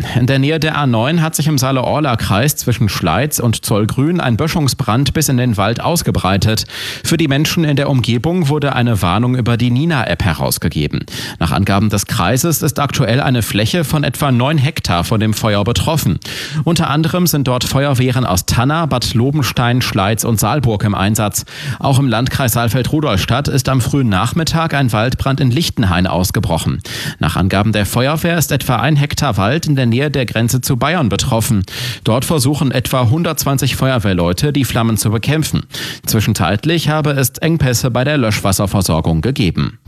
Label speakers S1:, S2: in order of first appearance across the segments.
S1: In der Nähe der A9 hat sich im Saale-Orla-Kreis zwischen Schleiz und Zollgrün ein Böschungsbrand bis in den Wald ausgebreitet. Für die Menschen in der Umgebung wurde eine Warnung über die Nina-App herausgegeben. Nach Angaben des Kreises ist aktuell eine Fläche von etwa 9 Hektar von dem Feuer betroffen. Unter anderem sind dort Feuerwehren aus Tanna, Bad Lobenstein, Schleiz und Saalburg im Einsatz. Auch im Landkreis Saalfeld-Rudolstadt ist am frühen Nachmittag ein Waldbrand in Lichtenhain ausgebrochen. Nach Angaben der Feuerwehr ist etwa 1 Hektar Wald in der Nähe der Grenze zu Bayern betroffen. Dort versuchen etwa 120 Feuerwehrleute, die Flammen zu bekämpfen. Zwischenzeitlich habe es Engpässe bei der Löschwasserversorgung gegeben.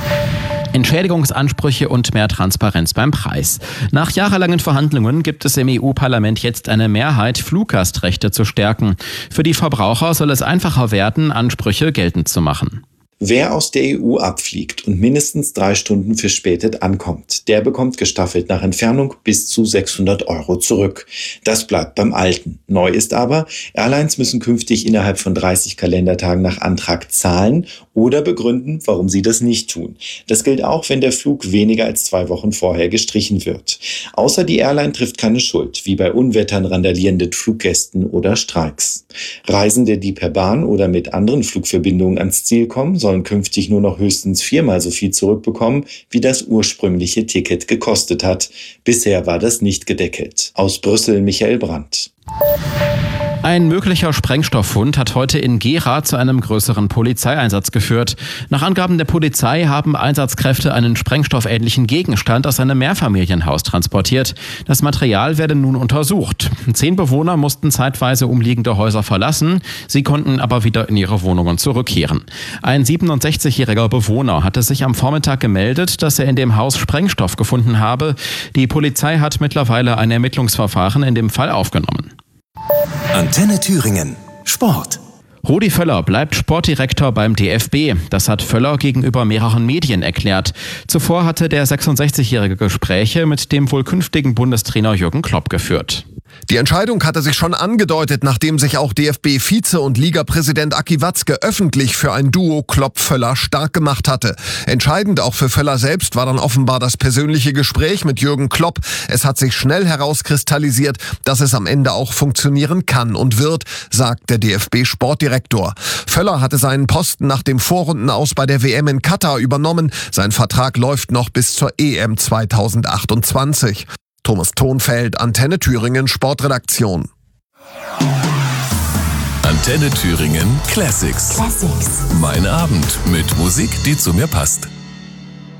S1: Entschädigungsansprüche und mehr Transparenz beim Preis. Nach jahrelangen Verhandlungen gibt es im EU-Parlament jetzt eine Mehrheit, Fluggastrechte zu stärken. Für die Verbraucher soll es einfacher werden, Ansprüche geltend zu machen.
S2: Wer aus der EU abfliegt und mindestens 3 Stunden verspätet ankommt, der bekommt gestaffelt nach Entfernung bis zu 600 € zurück. Das bleibt beim Alten. Neu ist aber, Airlines müssen künftig innerhalb von 30 Kalendertagen nach Antrag zahlen oder begründen, warum sie das nicht tun. Das gilt auch, wenn der Flug weniger als 2 Wochen vorher gestrichen wird. Außer die Airline trifft keine Schuld, wie bei Unwettern, randalierenden Fluggästen oder Streiks. Reisende, die per Bahn oder mit anderen Flugverbindungen ans Ziel kommen, sollen künftig nur noch höchstens 4-mal so viel zurückbekommen, wie das ursprüngliche Ticket gekostet hat. Bisher war das nicht gedeckelt. Aus Brüssel Michael Brandt.
S1: Ein möglicher Sprengstofffund hat heute in Gera zu einem größeren Polizeieinsatz geführt. Nach Angaben der Polizei haben Einsatzkräfte einen sprengstoffähnlichen Gegenstand aus einem Mehrfamilienhaus transportiert. Das Material werde nun untersucht. 10 Bewohner mussten zeitweise umliegende Häuser verlassen. Sie konnten aber wieder in ihre Wohnungen zurückkehren. Ein 67-jähriger Bewohner hatte sich am Vormittag gemeldet, dass er in dem Haus Sprengstoff gefunden habe. Die Polizei hat mittlerweile ein Ermittlungsverfahren in dem Fall aufgenommen.
S3: Antenne Thüringen. Sport.
S1: Rudi Völler bleibt Sportdirektor beim DFB. Das hat Völler gegenüber mehreren Medien erklärt. Zuvor hatte der 66-Jährige Gespräche mit dem wohl künftigen Bundestrainer Jürgen Klopp geführt.
S4: Die Entscheidung hatte sich schon angedeutet, nachdem sich auch DFB-Vize und Ligapräsident Aki Watzke öffentlich für ein Duo Klopp-Völler stark gemacht hatte. Entscheidend auch für Völler selbst war dann offenbar das persönliche Gespräch mit Jürgen Klopp. Es hat sich schnell herauskristallisiert, dass es am Ende auch funktionieren kann und wird, sagt der DFB-Sportdirektor. Völler hatte seinen Posten nach dem Vorrundenaus bei der WM in Katar übernommen. Sein Vertrag läuft noch bis zur EM 2028. Thomas Thonfeld, Antenne Thüringen, Sportredaktion.
S3: Antenne Thüringen Classics. Mein Abend mit Musik, die zu mir passt.